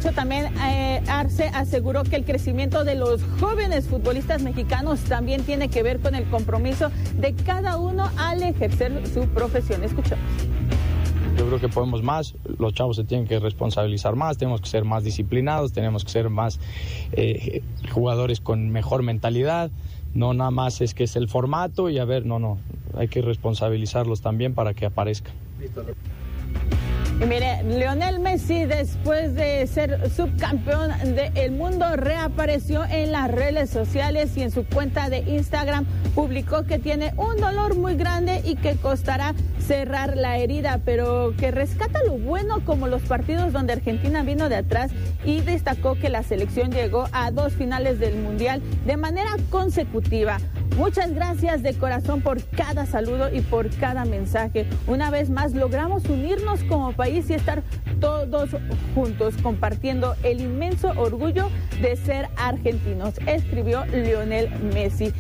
hecho, también Arce aseguró que el crecimiento de los jóvenes futbolistas mexicanos también tiene que ver con el compromiso de cada uno al ejercer su profesión. Escuchemos. Yo creo que podemos más, los chavos se tienen que responsabilizar más, tenemos que ser más disciplinados, tenemos que ser más jugadores con mejor mentalidad, no nada más es que es el formato y a ver, no, hay que responsabilizarlos también para que aparezcan. Y mire, Lionel Messi, después de ser subcampeón del mundo, reapareció en las redes sociales y en su cuenta de Instagram publicó que tiene un dolor muy grande y que costará cerrar la herida, pero que rescata lo bueno como los partidos donde Argentina vino de atrás y destacó que la selección llegó a 2 finales del Mundial de manera consecutiva. Muchas gracias de corazón por cada saludo y por cada mensaje. Una vez más logramos unirnos como país y estar todos juntos compartiendo el inmenso orgullo de ser argentinos, escribió Lionel Messi.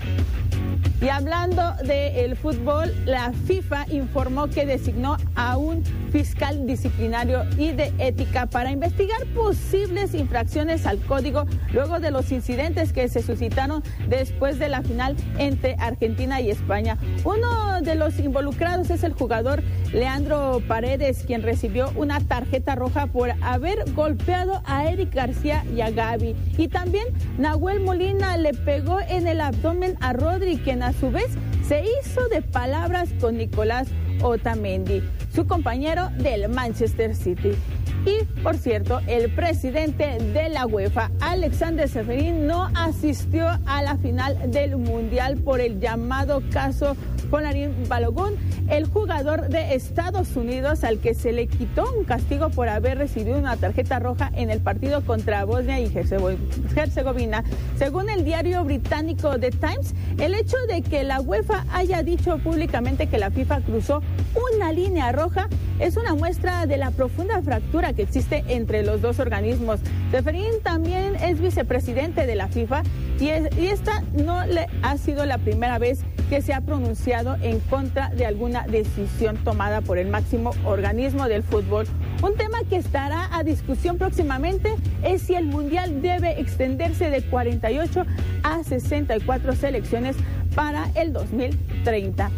Y hablando del fútbol, la FIFA informó que designó a un fiscal disciplinario y de ética para investigar posibles infracciones al código luego de los incidentes que se suscitaron después de la final entre Argentina y España. Uno de los involucrados es el jugador Leandro Paredes, quien recibió una tarjeta roja por haber golpeado a Eric García y a Gaby. Y también Nahuel Molina le pegó en el abdomen a Rodri, quien a su vez se hizo de palabras con Nicolás Otamendi, su compañero del Manchester City. Y, por cierto, el presidente de la UEFA, Alexander Seferin, no asistió a la final del Mundial por el llamado caso Folarin Balogun, el jugador de Estados Unidos al que se le quitó un castigo por haber recibido una tarjeta roja en el partido contra Bosnia y Herzegovina. Según el diario británico The Times, el hecho de que la UEFA haya dicho públicamente que la FIFA cruzó una línea roja es una muestra de la profunda fractura que existe entre los dos organismos. Seferin también es vicepresidente de la FIFA y esta no le ha sido la primera vez que se ha pronunciado en contra de alguna decisión tomada por el máximo organismo del fútbol. Un tema que estará a discusión próximamente es si el Mundial debe extenderse de 48 a 64 selecciones para el 2030.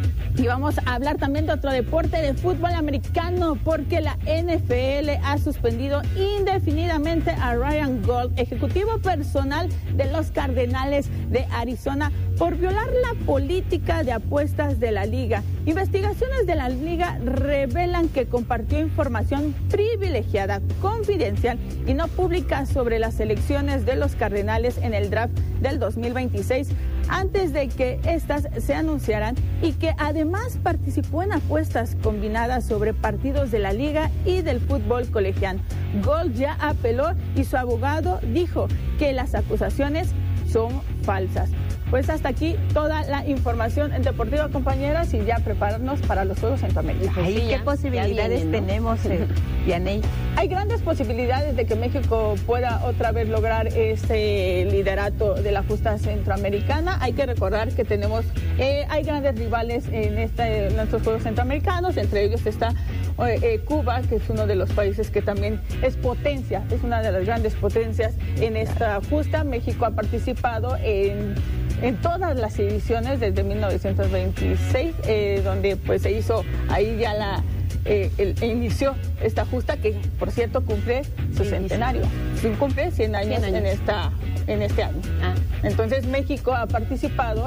Y vamos a hablar también de otro deporte, de fútbol americano, porque la NFL ha suspendido indefinidamente a Ryan Gold, ejecutivo personal de los Cardenales de Arizona, por violar la política de apuestas de la liga. Investigaciones de la liga revelan que compartió información privilegiada, confidencial y no pública sobre las selecciones de los Cardenales en el draft del 2026, antes de que éstas se anunciaran, y que además participó en apuestas combinadas sobre partidos de la liga y del fútbol colegial. Gold ya apeló y su abogado dijo que las acusaciones son falsas. Pues hasta aquí toda la información deportiva, compañeras, y ya prepararnos para los Juegos Centroamericanos. Ay, ¿qué posibilidades tenemos, Vianey? Hay grandes posibilidades de que México pueda otra vez lograr ese liderato de la justa centroamericana. Hay que recordar que hay grandes rivales en nuestros Juegos Centroamericanos, entre ellos está Cuba, que es uno de los países que también es potencia, es una de las grandes potencias en esta justa. México ha participado en todas las ediciones desde 1926, donde pues se hizo ahí ya inició esta justa, que por cierto cumple su centenario, cumple 100 años en este año. Entonces México ha participado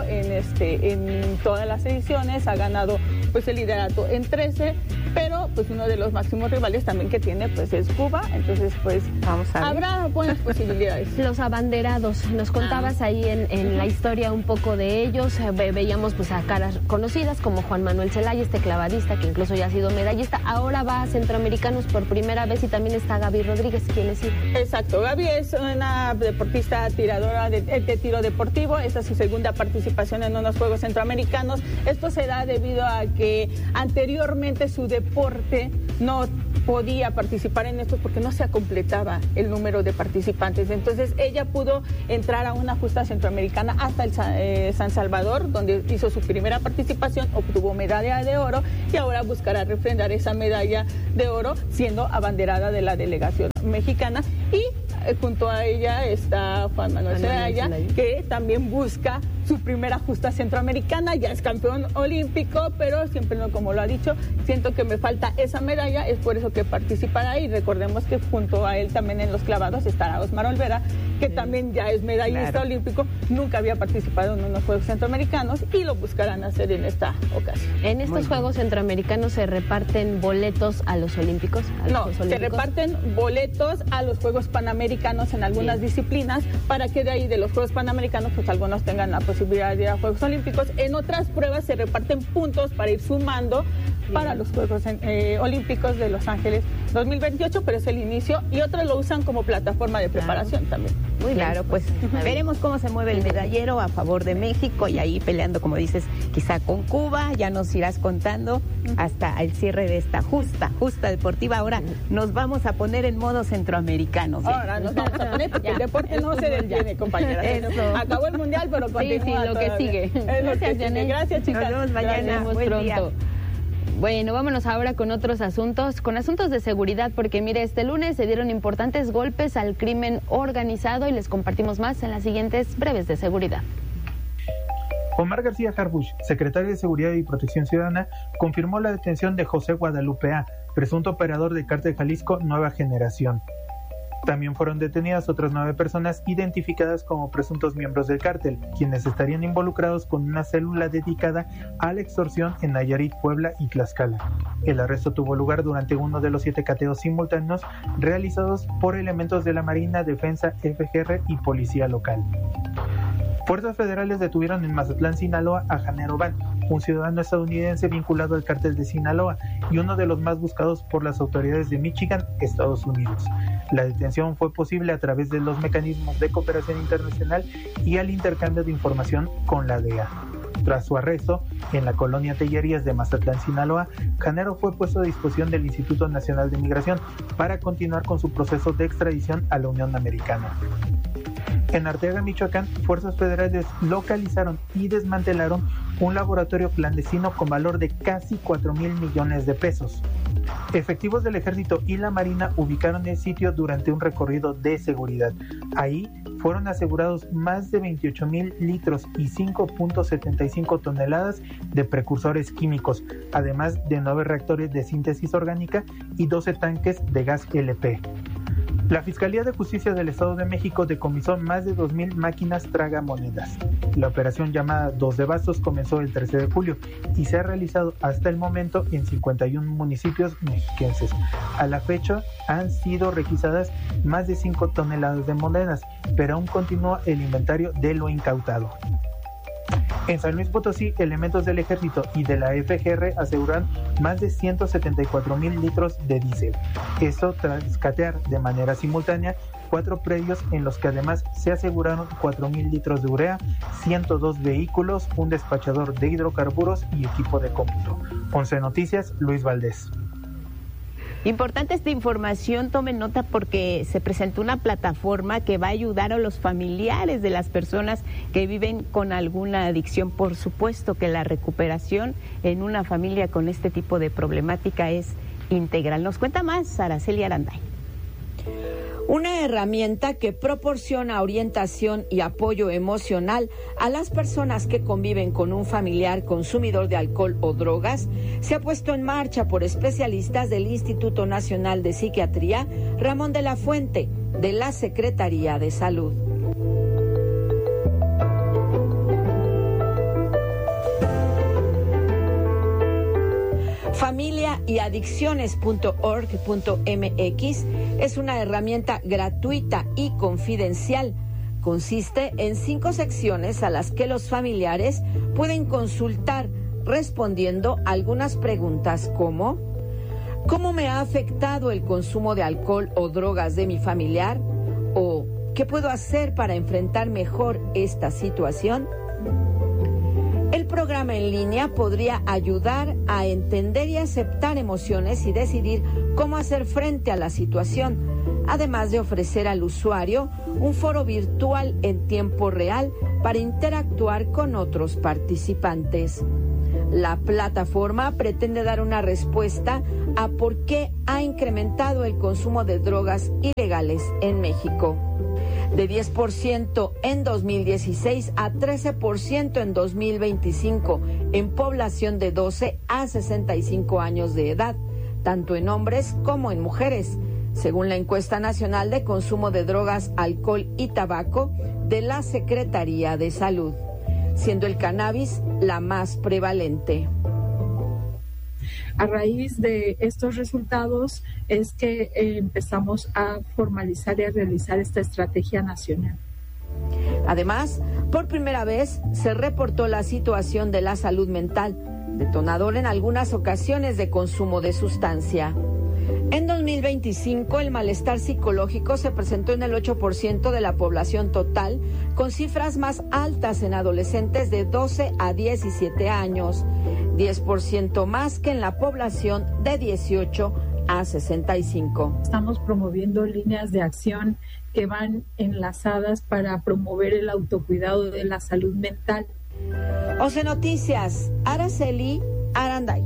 en todas las ediciones, ha ganado pues el liderato en 13, pero pues uno de los máximos rivales también que tiene pues es Cuba. Entonces pues vamos a ver. Habrá buenas posibilidades. Los abanderados, nos contabas ahí en la historia un poco de ellos. Veíamos pues a caras conocidas como Juan Manuel Zelaya, este clavadista que incluso ya ha sido medallista, ahora va a Centroamericanos por primera vez, y también está Gaby Rodríguez, ¿quién es? Exacto, Gaby es una deportista tiradora de tiro deportivo. Esta es su segunda participación en unos Juegos Centroamericanos. Esto se da debido a que anteriormente su deporte no podía participar en esto porque no se completaba el número de participantes. Entonces ella pudo entrar a una justa centroamericana hasta el San Salvador, donde hizo su primera participación, obtuvo medalla de oro y ahora buscará refrendar esa medalla de oro siendo abanderada de la delegación mexicana. Y junto a ella está Juan Manuel Zelaya, que también busca su primera justa centroamericana, ya es campeón olímpico, pero siempre, no, como lo ha dicho, siento que me falta esa medalla, es por eso que participará. Y recordemos que junto a él también en los clavados estará Osmar Olvera, que también ya es medallista olímpico, nunca había participado en unos Juegos Centroamericanos y lo buscarán hacer en esta ocasión. ¿En estos Juegos Centroamericanos se reparten boletos a los olímpicos? Se reparten boletos a los Juegos Panamericanos en algunas disciplinas, para que de ahí de los Juegos Panamericanos pues algunos tengan la posibilidad de ir a Juegos Olímpicos. En otras pruebas se reparten puntos para ir sumando para los Juegos Olímpicos de Los Ángeles 2028, pero es el inicio, y otros lo usan como plataforma de preparación también. Muy claro, pues veremos cómo se mueve el medallero a favor de México, y ahí peleando, como dices, quizá con Cuba. Ya nos irás contando hasta el cierre de esta justa deportiva. Ahora nos vamos a poner en modo centroamericanos. Ahora nos vamos a poner, porque el deporte no se detiene, compañeras. Acabó el mundial, pero continúa lo que sigue. Gracias, chicas. Nos vemos mañana. Buen pronto. Día. Bueno, vámonos ahora con otros asuntos, con asuntos de seguridad, porque mire, este lunes se dieron importantes golpes al crimen organizado y les compartimos más en las siguientes breves de seguridad. Omar García Harfuch, secretario de Seguridad y Protección Ciudadana, confirmó la detención de José Guadalupe A., presunto operador del Cártel Jalisco Nueva Generación. También fueron detenidas otras 9 personas identificadas como presuntos miembros del cártel, quienes estarían involucrados con una célula dedicada a la extorsión en Nayarit, Puebla y Tlaxcala. El arresto tuvo lugar durante uno de los 7 cateos simultáneos realizados por elementos de la Marina, Defensa, FGR y Policía Local. Fuerzas federales detuvieron en Mazatlán, Sinaloa, a Janero Van, un ciudadano estadounidense vinculado al cártel de Sinaloa y uno de los más buscados por las autoridades de Michigan, Estados Unidos. La detención fue posible a través de los mecanismos de cooperación internacional y al intercambio de información con la DEA. Tras su arresto, en la colonia Tellerías de Mazatlán, Sinaloa, Janero fue puesto a disposición del Instituto Nacional de Migración para continuar con su proceso de extradición a la Unión Americana. En Arteaga, Michoacán, fuerzas federales localizaron y desmantelaron un laboratorio clandestino con valor de casi 4,000 millones de pesos. Efectivos del Ejército y la Marina ubicaron el sitio durante un recorrido de seguridad. Ahí fueron asegurados más de 28,000 litros y 5.75 toneladas de precursores químicos, además de 9 reactores de síntesis orgánica y 12 tanques de gas LP. La Fiscalía de Justicia del Estado de México decomisó más de 2,000 máquinas tragamonedas. La operación llamada 2 de Bastos comenzó el 13 de julio y se ha realizado hasta el momento en 51 municipios mexiquenses. A la fecha han sido requisadas más de 5 toneladas de monedas, pero aún continúa el inventario de lo incautado. En San Luis Potosí, elementos del Ejército y de la FGR aseguran más de 174,000 litros de diésel. Esto tras catear de manera simultánea 4 predios en los que además se aseguraron 4,000 litros de urea, 102 vehículos, un despachador de hidrocarburos y equipo de cómputo. 11 Noticias, Luis Valdés. Importante esta información, tomen nota porque se presentó una plataforma que va a ayudar a los familiares de las personas que viven con alguna adicción. Por supuesto que la recuperación en una familia con este tipo de problemática es integral. Nos cuenta más Araceli Aranday. Una herramienta que proporciona orientación y apoyo emocional a las personas que conviven con un familiar consumidor de alcohol o drogas, se ha puesto en marcha por especialistas del Instituto Nacional de Psiquiatría Ramón de la Fuente, de la Secretaría de Salud. Familia y adicciones.org.mx es una herramienta gratuita y confidencial. Consiste en 5 secciones a las que los familiares pueden consultar respondiendo algunas preguntas como: ¿cómo me ha afectado el consumo de alcohol o drogas de mi familiar? ¿O qué puedo hacer para enfrentar mejor esta situación? El programa en línea podría ayudar a entender y aceptar emociones y decidir cómo hacer frente a la situación, además de ofrecer al usuario un foro virtual en tiempo real para interactuar con otros participantes. La plataforma pretende dar una respuesta a por qué ha incrementado el consumo de drogas ilegales en México. De 10% en 2016 a 13% en 2025 en población de 12 a 65 años de edad, tanto en hombres como en mujeres, según la encuesta nacional de consumo de drogas, alcohol y tabaco de la Secretaría de Salud, siendo el cannabis la más prevalente. A raíz de estos resultados es que empezamos a formalizar y a realizar esta estrategia nacional. Además, por primera vez se reportó la situación de la salud mental, detonador en algunas ocasiones de consumo de sustancia. En 2025, el malestar psicológico se presentó en el 8% de la población total, con cifras más altas en adolescentes de 12 a 17 años, 10% más que en la población de 18 a 65. Estamos promoviendo líneas de acción que van enlazadas para promover el autocuidado de la salud mental. OCE Noticias, Araceli Aranday.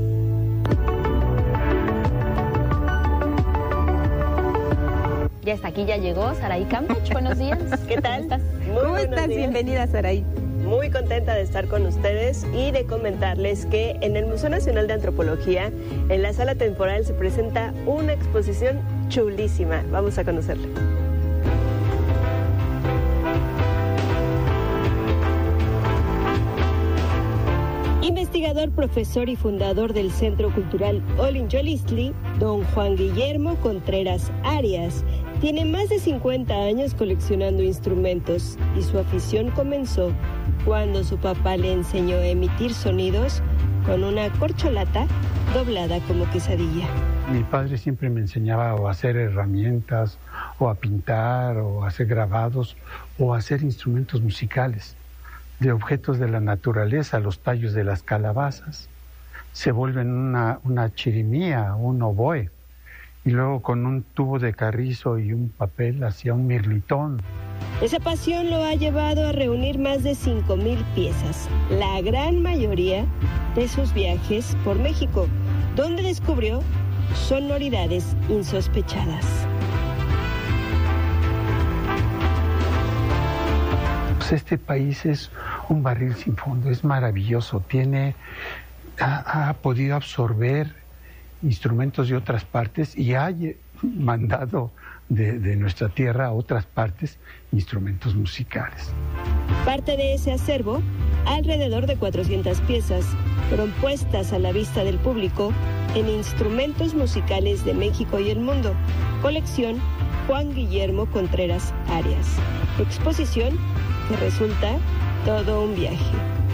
Ya está aquí, ya llegó Saraí Campech. Buenos días. ¿Qué tal? ¿Cómo estás? ¿Cómo estás? Bienvenida, Saraí. Muy contenta de estar con ustedes y de comentarles que en el Museo Nacional de Antropología, en la sala temporal, se presenta una exposición chulísima. Vamos a conocerla. Investigador, profesor y fundador del Centro Cultural Olin Yolistli, don Juan Guillermo Contreras Arias, tiene más de 50 años coleccionando instrumentos y su afición comenzó cuando su papá le enseñó a emitir sonidos con una corcholata doblada como quesadilla. Mi padre siempre me enseñaba o a hacer herramientas, o a pintar, o a hacer grabados, o a hacer instrumentos musicales. De objetos de la naturaleza, los tallos de las calabazas, se vuelven una chirimía, un oboe, y luego con un tubo de carrizo y un papel hacía un mirlitón. Esa pasión lo ha llevado a reunir más de 5,000 piezas, la gran mayoría de sus viajes por México, donde descubrió sonoridades insospechadas. Este país es un barril sin fondo, es maravilloso, ha podido absorber instrumentos de otras partes y ha mandado de nuestra tierra a otras partes instrumentos musicales. Parte de ese acervo, alrededor de 400 piezas, fueron puestas a la vista del público en Instrumentos Musicales de México y el Mundo, colección Juan Guillermo Contreras Arias. Exposición que resulta todo un viaje.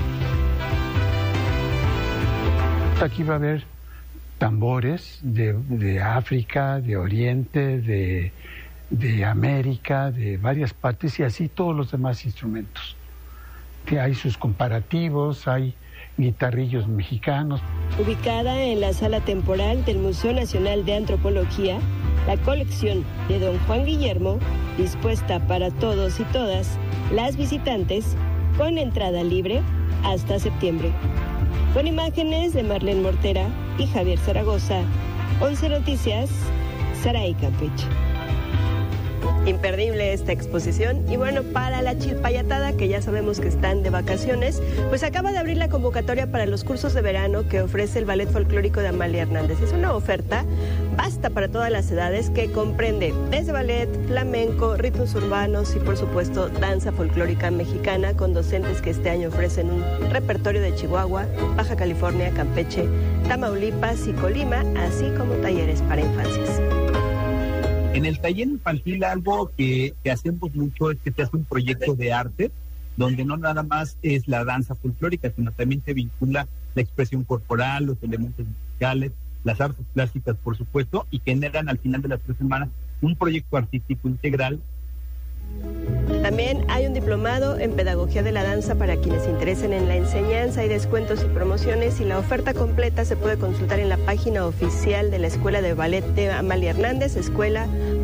Aquí va a haber tambores de África, de Oriente, de América, de varias partes y así todos los demás instrumentos. Que hay sus comparativos, hay guitarrillos mexicanos. Ubicada en la sala temporal del Museo Nacional de Antropología, la colección de don Juan Guillermo, dispuesta para todos y todas las visitantes, con entrada libre hasta septiembre. Con imágenes de Marlene Mortera y Javier Zaragoza, 11 Noticias, Saraí Campech. Imperdible esta exposición. Y bueno, para la chilpayatada, que ya sabemos que están de vacaciones, pues acaba de abrir la convocatoria para los cursos de verano que ofrece el Ballet Folclórico de Amalia Hernández. Es una oferta vasta para todas las edades que comprende desde ballet, flamenco, ritmos urbanos y por supuesto danza folclórica mexicana, con docentes que este año ofrecen un repertorio de Chihuahua, Baja California, Campeche, Tamaulipas y Colima, así como talleres para infancias. En el taller infantil algo que hacemos mucho es que se hace un proyecto de arte donde no nada más es la danza folclórica, sino también se vincula la expresión corporal, los elementos musicales, las artes plásticas, por supuesto, y generan al final de las 3 semanas un proyecto artístico integral. También hay un diplomado en Pedagogía de la Danza para quienes se interesen en la enseñanza. Hay descuentos y promociones y la oferta completa se puede consultar en la página oficial de la Escuela de Ballet de Amalia Hernández, escuela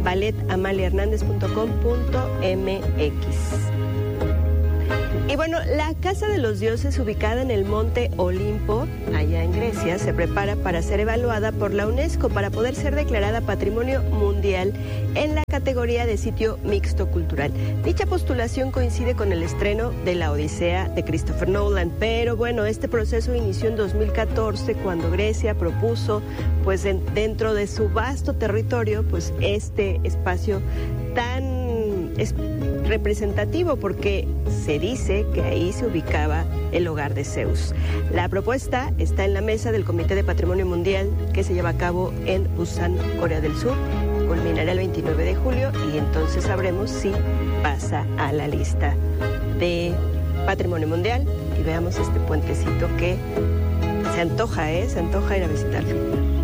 balletamaliahernandez.com.mx. Y bueno, la Casa de los Dioses, ubicada en el Monte Olimpo, allá en Grecia, se prepara para ser evaluada por la UNESCO para poder ser declarada Patrimonio Mundial en la categoría de sitio mixto cultural. Dicha postulación coincide con el estreno de La Odisea de Christopher Nolan, pero bueno, este proceso inició en 2014 cuando Grecia propuso, pues dentro de su vasto territorio, pues este espacio tan representativo, porque se dice que ahí se ubicaba el hogar de Zeus. La propuesta está en la mesa del Comité de Patrimonio Mundial que se lleva a cabo en Busan, Corea del Sur. Culminará el 29 de julio y entonces sabremos si pasa a la lista de Patrimonio Mundial. Y veamos este puentecito que se antoja ir a visitarlo.